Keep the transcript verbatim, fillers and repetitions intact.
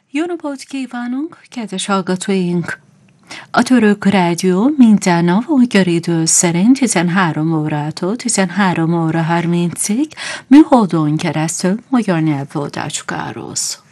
Jó napot kívánunk, kedves hallgatóink! A Török Rádió minden nap magyar idő szerint tizenhárom órától tizenhárom óra harmincig műholdon keresztül magyar nyelvű adásokat